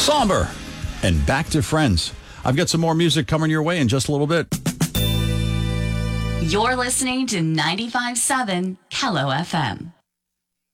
Somber and Back to Friends. I've got some more music coming your way in just a little bit. You're listening to 95.7 Kello FM.